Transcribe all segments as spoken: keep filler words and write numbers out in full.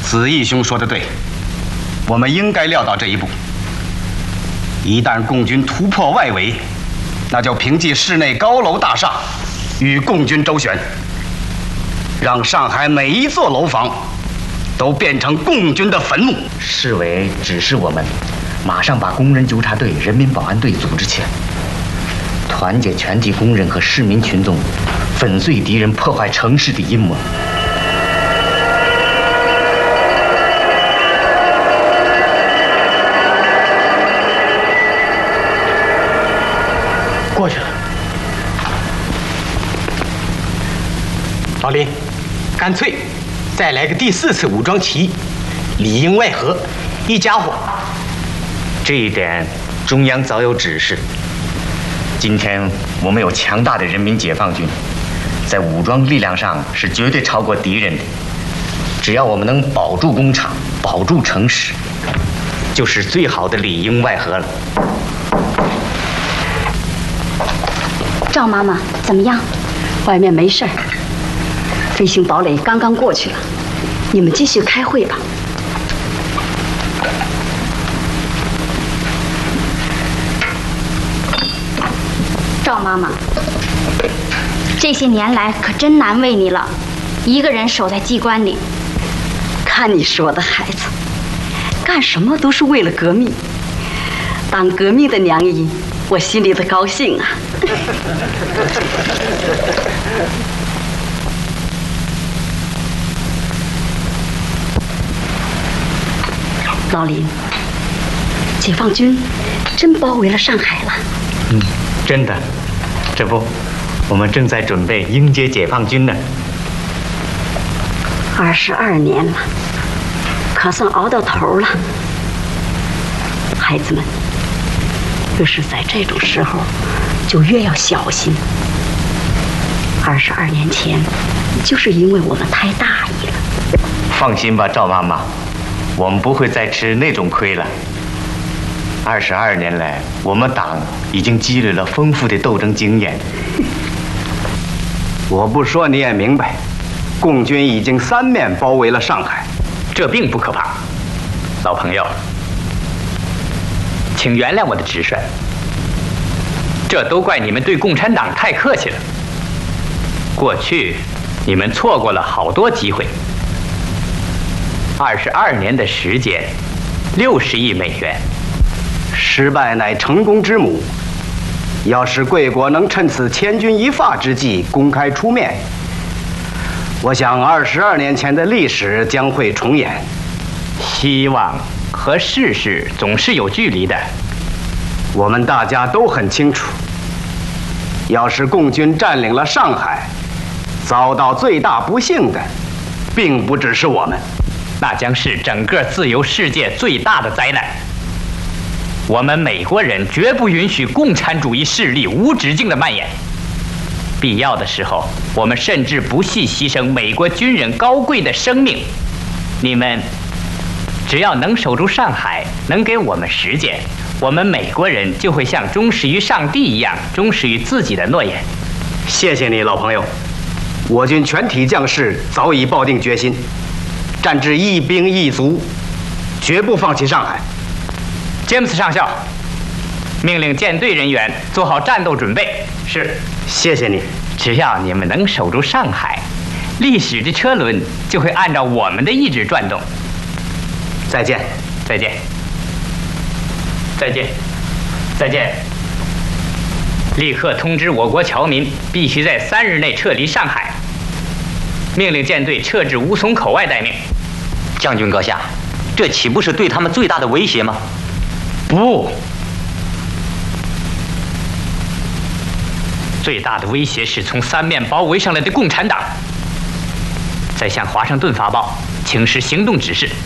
子义兄说的对，我们应该料到这一步。一旦共军突破外围，那就凭借市内高楼大厦与共军周旋，让上海每一座楼房都变成共军的坟墓。 市委指示我们，马上把工人纠察队、人民保安队组织起来，团结全体工人和市民群众，粉碎敌人破坏城市的阴谋。 过去了。老林，干脆再来个第四次武装起义，里应外合，一家伙。 这一点中央早有指示。今天我们有强大的人民解放军，在武装力量上是绝对超过敌人的。只要我们能保住工厂，保住城市，就是最好的里应外合了。 赵妈妈怎么样？ 外面没事儿，飞行堡垒刚刚过去了，你们继续开会吧。 赵妈妈，这些年来可真难为你了，一个人守在机关里。 看你说的，孩子，干什么都是为了革命。当革命的娘姨，我心里的高兴啊。老林，解放军真包围了上海了。 嗯，真的。这不，我们正在准备迎接解放军呢。 二十二年了，可算熬到头了。孩子们，越是在这种时候，就越要小心。二十二年前，就是因为我们太大意了。 放心吧，赵妈妈，我们不会再吃那种亏了。二十二年来，我们党已经积累了丰富的斗争经验。 我不说你也明白，共军已经三面包围了上海。 这并不可怕，老朋友，请原谅我的直率。这都怪你们对共产党太客气了。过去，你们错过了好多机会。二十二年的时间，六十亿美元。 失败乃成功之母。要是贵国能趁此千钧一发之际公开出面，我想二十二年前的历史将会重演。 希望和事实总是有距离的， 我们大家都很清楚。要是共军占领了上海，遭到最大不幸的，并不只是我们， 那将是整个自由世界最大的灾难。我们美国人绝不允许共产主义势力无止境的蔓延。必要的时候，我们甚至不惜牺牲美国军人高贵的生命。你们只要能守住上海，能给我们时间，我们美国人就会像忠实于上帝一样忠实于自己的诺言。 谢谢你，老朋友。我军全体将士早已抱定决心，战至一兵一卒，绝不放弃上海。 詹姆斯上校，命令舰队人员做好战斗准备。是， 谢谢你。 只要你们能守住上海，历史的车轮就会按照我们的意志转动。 再见， 再见，再见，再见。立刻通知我国侨民，必须在三日内撤离上海。命令舰队撤至吴淞口外待命。 将军阁下，这岂不是对他们最大的威胁吗？ 不，最大的威胁是从三面包围上来的共产党。再向华盛顿发报，请示行动指示。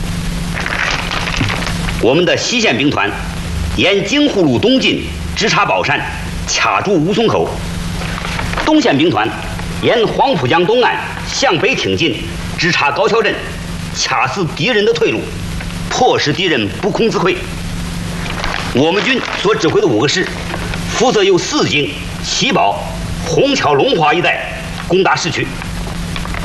我们的西线兵团沿京沪路东进，直插宝山，卡住吴淞口；东线兵团沿黄浦江东岸向北挺进，直插高桥镇，卡死敌人的退路，迫使敌人不攻自溃。我们军所指挥的五个师，负责由四京、七宝、虹桥、龙华一带攻打市区。